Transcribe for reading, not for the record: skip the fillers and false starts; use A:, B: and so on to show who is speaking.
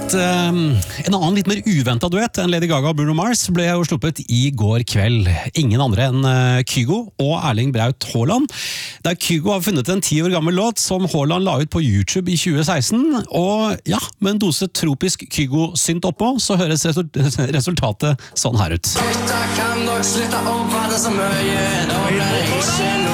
A: En annen litt mer uventet duett enn Lady Gaga og Bruno Mars ble jo sluppet i går kveld. Ingen andre enn Kygo og Erling Braut Haaland. Der Kygo har funnet en 10 år gammel låt som Haaland la ut på YouTube i 2016. Og ja, med en dose tropisk Kygo-synt oppå, så høres resultatet sånn her ut.
B: Gutta kan nok slutte å prate så mye, nå blir det ikke